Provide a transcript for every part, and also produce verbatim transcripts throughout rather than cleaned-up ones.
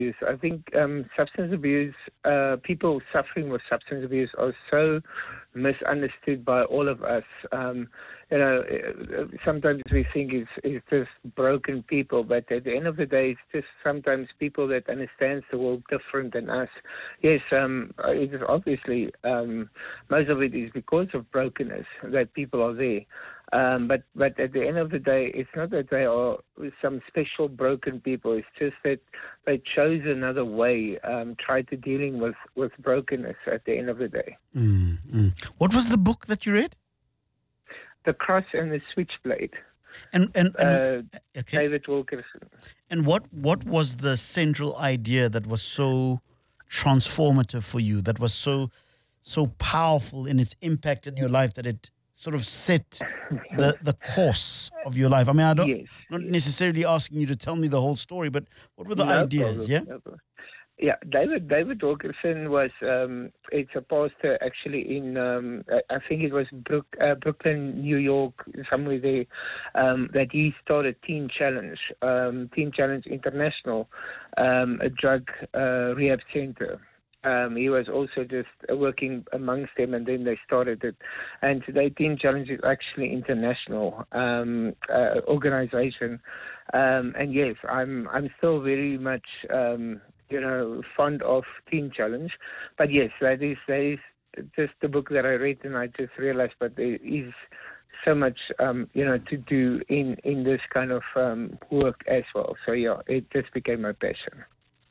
abuse. I think um, substance abuse, uh, people suffering with substance abuse are so misunderstood by all of us. Um, you know, uh, sometimes we think it's, it's just broken people, but at the end of the day, it's just sometimes people that understands the world different than us. Yes, um, it is obviously, um, most of it is because of brokenness that people are there. Um, but, but at the end of the day, it's not that they are some special broken people. It's just that they chose another way, um, tried to dealing with, with brokenness at the end of the day. Mm-hmm. What was the book that you read? The Cross and the Switchblade. And, and, and uh, okay. David Wilkerson. And what, what was the central idea that was so transformative for you, that was so so powerful in its impact in your life, that it sort of set the the course of your life? I mean, I don't, yes, not yes. necessarily asking you to tell me the whole story, but what were the no ideas? Problem, yeah. no problem. Yeah, David David Wilkerson was um, it's a pastor actually in um, I think it was Brook, uh, Brooklyn, New York, somewhere there, um, that he started Teen Challenge, um, Teen Challenge International, um, a drug uh, rehab center. Um, he was also just working amongst them, and then they started it. And today, Teen Challenge is actually international um, uh, organization. Um, and yes, I'm I'm still very much um, you know fond of Teen Challenge. But yes, that is that is just the book that I read, and I just realized, but there is so much um, you know to do in in this kind of um, work as well. So yeah, it just became my passion.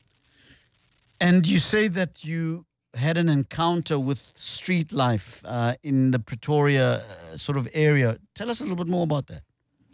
And you say that you had an encounter with street life uh, in the Pretoria uh, sort of area. Tell us a little bit more about that.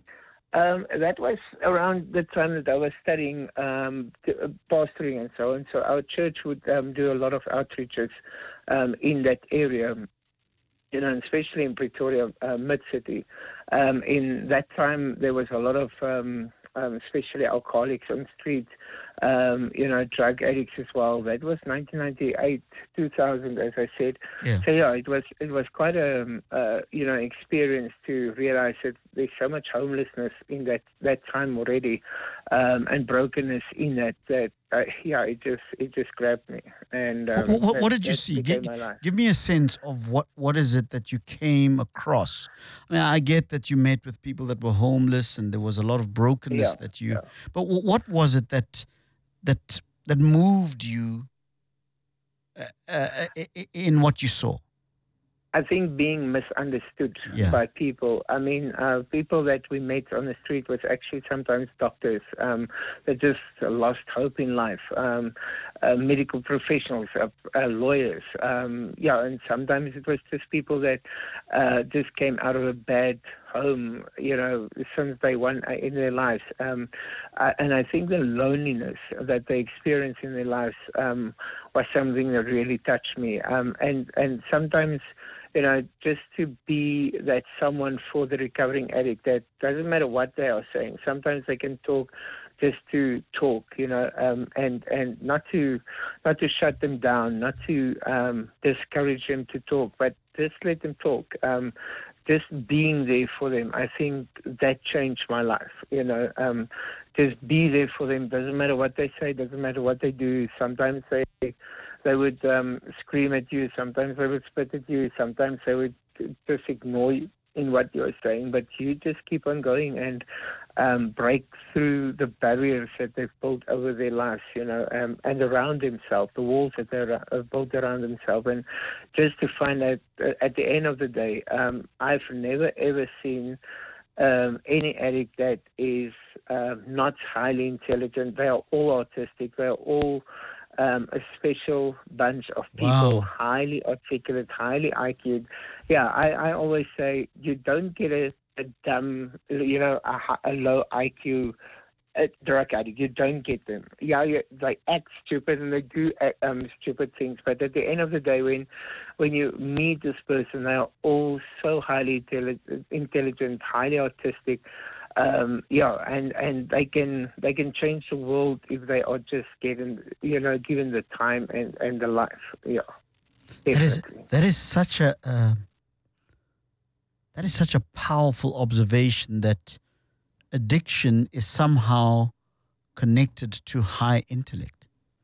Um, that was around the time that I was studying um, pastoring and so on. So our church would um, do a lot of outreaches um, in that area, you know, especially in Pretoria, uh, mid-city. Um, in that time, there was a lot of, um, um, especially alcoholics on the street, um, you know, drug addicts as well. That was nineteen ninety-eight, two thousand, as I said. Yeah. So yeah, it was it was quite a um, uh, you know experience to realize that there's so much homelessness in that, that time already, um, and brokenness in that. That uh, yeah, it just it just grabbed me. And um, what, what, that, what did you that see? became Give, my life. give me a sense of what what is it that you came across. I mean, I get that you met with people that were homeless, and there was a lot of brokenness Yeah, that you. yeah. But w- what was it that that that moved you uh, uh, in what you saw? I think being misunderstood Yeah. by people. I mean, uh, people that we met on the street was actually sometimes doctors um, that just lost hope in life, um, uh, medical professionals, uh, uh, lawyers. Um, yeah, and sometimes it was just people that uh, just came out of a bad home, you know, since day one in their lives. Um, uh, and I think the loneliness that they experienced in their lives um, was something that really touched me. Um, and, and sometimes, you know, just to be that someone for the recovering addict, that doesn't matter what they are saying. Sometimes they can talk just to talk, you know, um, and, and not to not to shut them down, not to um, discourage them to talk, but just let them talk. Um, just being there for them, I think that changed my life, you know. Um, just be there for them. Doesn't matter what they say, doesn't matter what they do. Sometimes they they would um, scream at you, sometimes they would spit at you, sometimes they would just ignore you in what you're saying, but you just keep on going and um, break through the barriers that they've built over their lives, you know, um, and around themselves, the walls that they've built around themselves. And just to find out uh, at the end of the day, um, I've never ever seen um, any addict that is uh, not highly intelligent. They are all autistic. They are all Um, a special bunch of people, Wow. highly articulate, highly I Q. Yeah, I, I always say you don't get a, a dumb, you know, a, a low I Q a drug addict. You don't get them. Yeah, you, they act stupid and they do act, um, stupid things. But at the end of the day, when when you meet this person, they are all so highly intelligent, intelligent highly autistic. Um, yeah, and, and they can they can change the world if they are just given you know given the time and, and the life. Yeah, definitely. That is that is such a uh, that is such a powerful observation, that addiction is somehow connected to high intellect.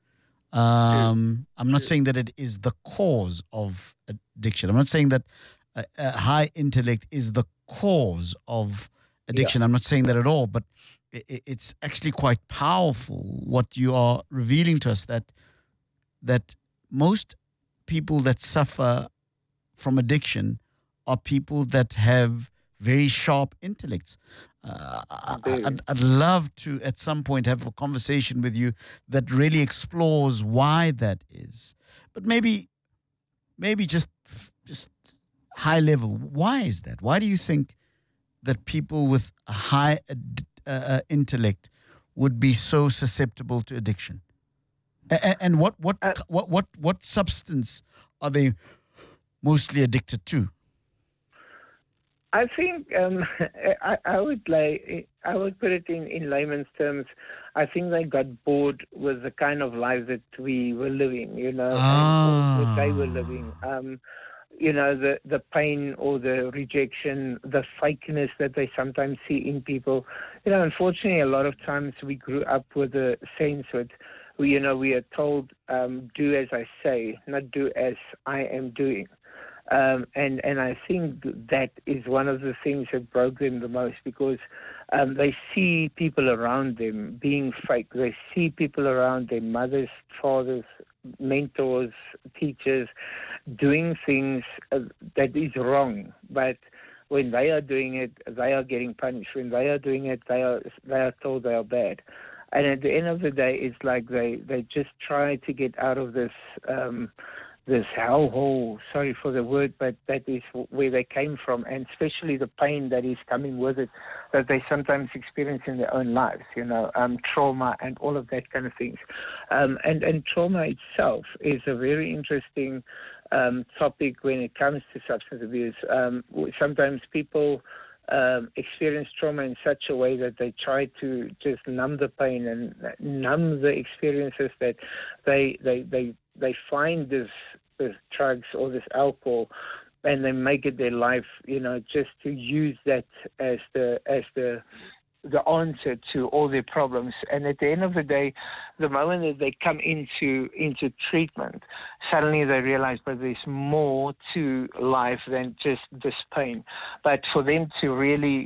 Um, I'm not saying that it is the cause of addiction. I'm not saying that a, a high intellect is the cause of addiction. Yeah. I'm not saying that at all, but i- it's actually quite powerful what you are revealing to us, that that most people that suffer from addiction are people that have very sharp intellects. Uh, I, Very. I'd, I'd love to, at some point, have a conversation with you that really explores why that is. But maybe, maybe just, just high level. Why is that? Why do you think that people with a high ad, uh, intellect would be so susceptible to addiction? And, and what, what, Uh, what, what, what substance are they mostly addicted to? I think um, I, I would like I would put it in, in layman's terms. I think they got bored with the kind of life that we were living, you know, Ah. and or that they were living. Um, you know, the the pain or the rejection, the fakeness that they sometimes see in people. You know, unfortunately, a lot of times we grew up with a sense that we, you know, we are told, um, do as I say, not do as I am doing. Um, and, and I think that is one of the things that broke them the most, because um, they see people around them being fake. They see people around their mothers, fathers, mentors, teachers doing things uh, that is wrong. But when they are doing it, they are getting punished. When they are doing it, they are they are told they are bad. And at the end of the day, it's like they, they just try to get out of this um, this hellhole, sorry for the word, but that is where they came from, and especially the pain that is coming with it, that they sometimes experience in their own lives, you know, um, trauma and all of that kind of things. Um, and, and trauma itself is a very interesting um, topic when it comes to substance abuse. Um, sometimes people Um, experience trauma in such a way that they try to just numb the pain and numb the experiences that they they they, they find this this drugs or this alcohol, and they make it their life, you know, just to use that as the as the the answer to all their problems. And at the end of the day, the moment that they come into into treatment, suddenly they realize that there's more to life than just this pain. But for them to really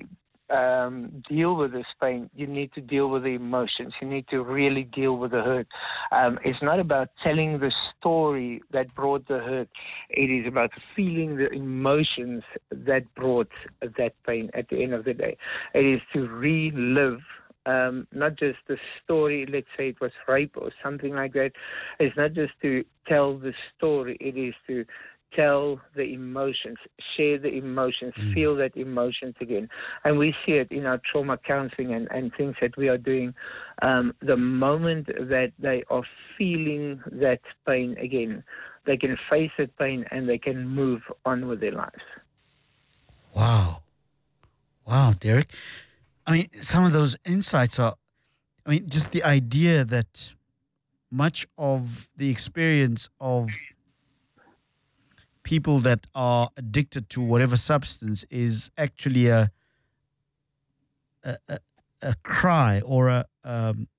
um, deal with this pain, you need to deal with the emotions. You need to really deal with the hurt. Um, it's not about telling the story that brought the hurt. It is about feeling the emotions that brought that pain at the end of the day. It is to relive Um, not just the story, let's say it was rape or something like that. It's not just to tell the story, it is to tell the emotions, share the emotions, mm. feel that emotions again. And we see it in our trauma counseling and, and things that we are doing. Um, the moment that they are feeling that pain again, they can face that pain and they can move on with their lives. Wow. Wow, Derek. I mean, some of those insights are, I mean, just the idea that much of the experience of people that are addicted to whatever substance is actually a a, a, a cry or a um,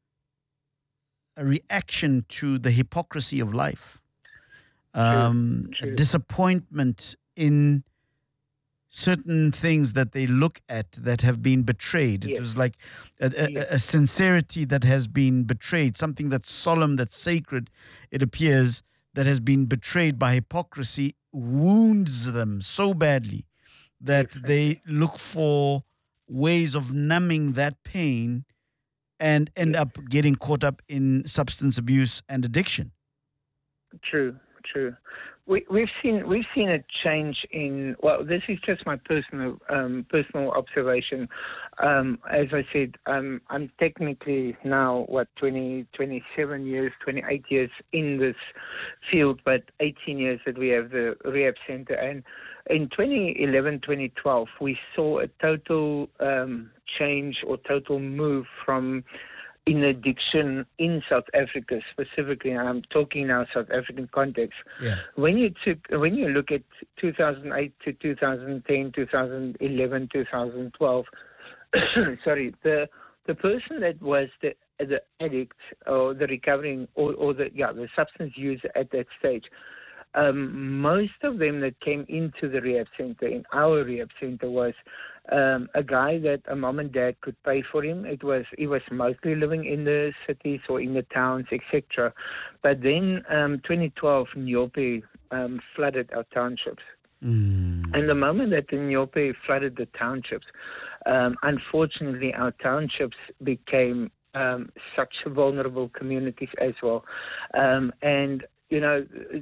a reaction to the hypocrisy of life, um, True. True. a disappointment in certain things that they look at that have been betrayed. It yes. was like a, a, yes. a sincerity that has been betrayed, something that's solemn, that's sacred, it appears, that has been betrayed by hypocrisy, wounds them so badly that yes. they look for ways of numbing that pain and end yes. up getting caught up in substance abuse and addiction. True, true. We, we've seen we've seen a change in. Well, this is just my personal um, personal observation. Um, as I said, um, I'm technically now what twenty, twenty-seven years, twenty-eight years in this field, but eighteen years that we have the rehab center. And in twenty eleven, twenty twelve, we saw a total um, change or total move from in addiction in South Africa specifically, and I'm talking now South African context. Yeah. When you took, when you look at two thousand eight to two thousand ten, two thousand eleven, two thousand twelve, sorry, the the person that was the the addict or the recovering or, or the yeah the substance user at that stage. Um, most of them that came into the rehab center, in our rehab center, was um, a guy that a mom and dad could pay for him. It was he was mostly living in the cities or in the towns, et cetera. But then, um, twenty twelve, Nyope um, flooded our townships. Mm. And the moment that the Nyope flooded the townships, um, unfortunately, our townships became um, such vulnerable communities as well. Um, and you know,